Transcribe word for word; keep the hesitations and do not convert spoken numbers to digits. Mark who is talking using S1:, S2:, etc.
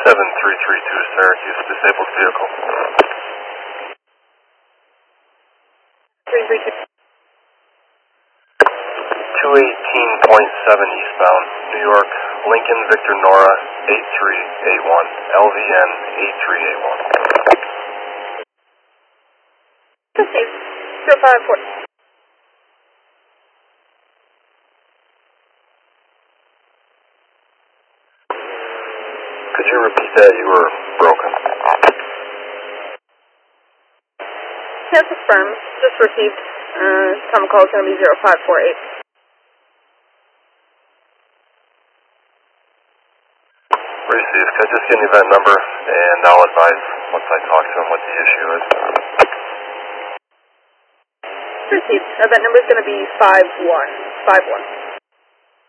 S1: seven three three two Syracuse, disabled vehicle.
S2: three three two.
S1: two eighteen point seven eastbound, New York, Lincoln Victor Nora eight three eight one, L V N eight three eight one.
S2: Received. zero five four.
S1: Could you repeat that? You were broken.
S2: Yes, affirmed. Just received. Uh, time call is going to be zero five four eight.
S1: Received. Could I just get an event number, and I'll advise once I talk to him what the issue is.
S2: Received. Event number is going to be five one. five one.